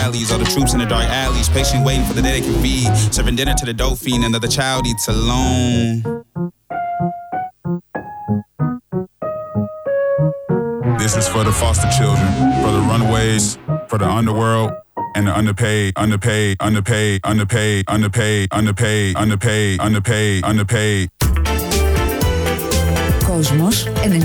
All the troops in the dark alleys, patiently waiting for the day they can feed. Serving dinner to the dope fiend, another child eats alone. This is for the foster children, for the runaways, for the underworld, and the underpaid. Κόσμος